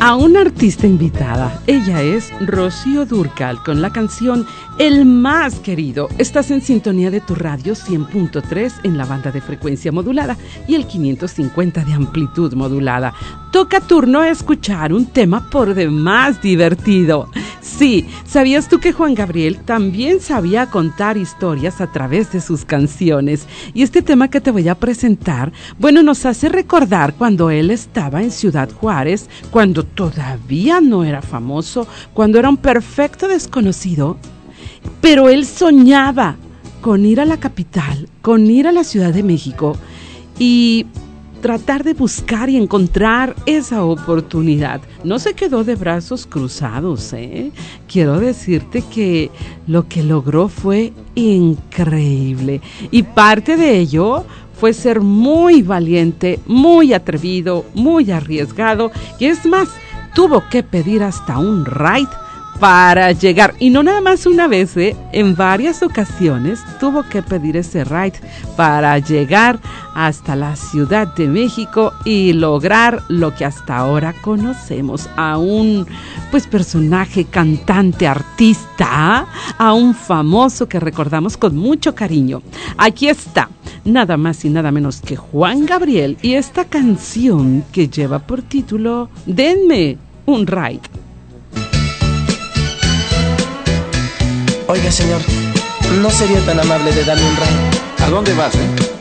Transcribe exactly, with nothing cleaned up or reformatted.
a una artista invitada. Ella es Rocío Dúrcal con la canción El Más Querido. Estás en sintonía de tu radio cien punto tres en la banda de frecuencia modulada y el quinientos cincuenta de amplitud modulada. Toca turno escuchar un tema por demás divertido. Sí, ¿sabías tú que Juan Gabriel también sabía contar historias a través de sus canciones? Y este tema que te voy a presentar, bueno, nos hace recordar cuando él estaba en Ciudad Juárez, cuando todavía no era famoso, cuando era un perfecto desconocido, pero él soñaba con ir a la capital, con ir a la Ciudad de México y tratar de buscar y encontrar esa oportunidad. No se quedó de brazos cruzados, ¿eh? Quiero decirte que lo que logró fue increíble. Y parte de ello fue ser muy valiente, muy atrevido, muy arriesgado. Y es más, tuvo que pedir hasta un ride para llegar, y no nada más una vez, ¿eh? En varias ocasiones tuvo que pedir ese ride para llegar hasta la Ciudad de México y lograr lo que hasta ahora conocemos, a un pues personaje, cantante, artista, a un famoso que recordamos con mucho cariño. Aquí está, nada más y nada menos que Juan Gabriel, y esta canción que lleva por título Denme un Ride. Oiga, señor, ¿no sería tan amable de darme un ride? ¿A dónde vas, eh?